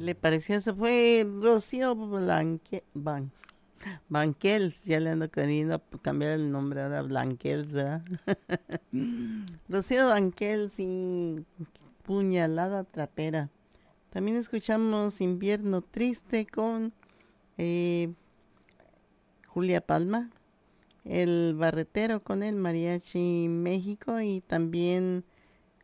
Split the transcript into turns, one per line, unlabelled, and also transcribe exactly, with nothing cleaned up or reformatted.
le pareció? Se fue Rocío Blanque, Ban, Banquels, ya le ando queriendo cambiar el nombre ahora, Blanquels, ¿verdad? Rocío Banquels y Puñalada Trapera. También escuchamos Invierno Triste con eh, Julia Palma, El Barretero con el Mariachi México y también